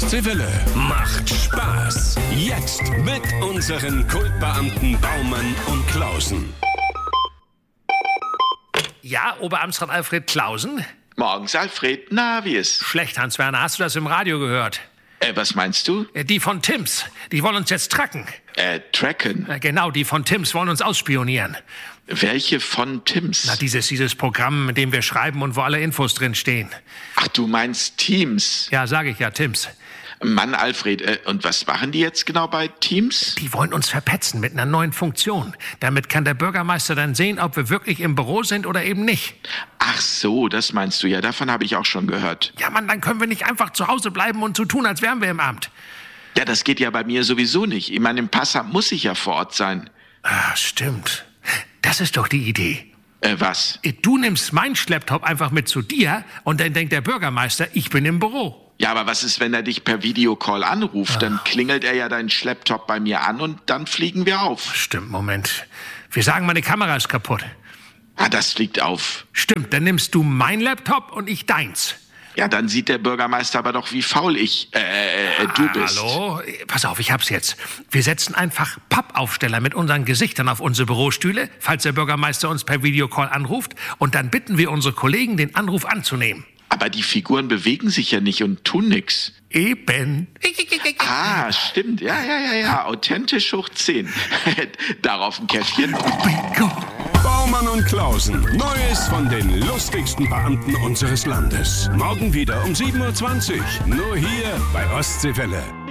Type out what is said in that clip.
Ostseewelle macht Spaß. Jetzt mit unseren Kultbeamten Baumann und Klausen. Ja, Oberamtsrat Alfred Klausen? Morgens, Alfred. Na, wie ist? Schlecht, Hans-Werner. Hast du das im Radio gehört? Was meinst du? Die von Tims. Die wollen uns jetzt tracken. Tracken? Genau, die von Tims wollen uns ausspionieren. Welche von Tims? Na, dieses Programm, in dem wir schreiben und wo alle Infos drin stehen. Ach, du meinst Teams? Ja, sage ich ja, Tims. Mann, Alfred, und was machen die jetzt genau bei Teams? Die wollen uns verpetzen mit einer neuen Funktion. Damit kann der Bürgermeister dann sehen, ob wir wirklich im Büro sind oder eben nicht. Ach so, das meinst du ja. Davon habe ich auch schon gehört. Ja, Mann, dann können wir nicht einfach zu Hause bleiben und so tun, als wären wir im Amt. Ja, das geht ja bei mir sowieso nicht. Ich meine, im Passamt muss ich ja vor Ort sein. Ah, stimmt. Das ist doch die Idee. Was? Du nimmst meinen Schlepptop einfach mit zu dir und dann denkt der Bürgermeister, ich bin im Büro. Ja, aber was ist, wenn er dich per Videocall anruft? Dann klingelt er ja deinen Schlepptop bei mir an und dann fliegen wir auf. Stimmt, Moment. Wir sagen, meine Kamera ist kaputt. Ah, das fliegt auf. Stimmt, dann nimmst du mein Laptop und ich deins. Ja, dann sieht der Bürgermeister aber doch, wie faul du bist. Hallo? Pass auf, ich hab's jetzt. Wir setzen einfach Pappaufsteller mit unseren Gesichtern auf unsere Bürostühle, falls der Bürgermeister uns per Videocall anruft. Und dann bitten wir unsere Kollegen, den Anruf anzunehmen. Aber die Figuren bewegen sich ja nicht und tun nix. Eben. Ah, stimmt. Ja. Authentisch hoch 10. Darauf ein Käffchen. Bingo. Baumann und Klausen. Neues von den lustigsten Beamten unseres Landes. Morgen wieder um 7:20 Uhr. Nur hier bei Ostseewelle.